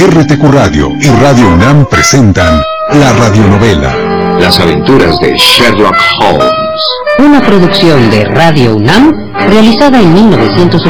RTQ Radio y Radio UNAM presentan la radionovela Las aventuras de Sherlock Holmes. Una producción de Radio UNAM realizada en 1980.